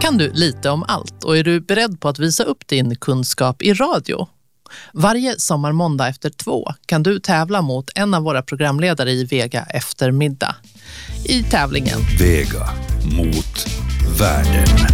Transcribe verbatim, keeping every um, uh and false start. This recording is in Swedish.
Kan du lite om allt och är du beredd på att visa upp din kunskap i radio? Varje sommarmåndag efter två kan du tävla mot en av våra programledare i Vega eftermiddag. I tävlingen Vega mot världen.